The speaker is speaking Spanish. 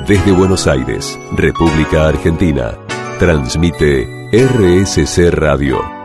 Desde Buenos Aires, República Argentina, transmite RSC Radio.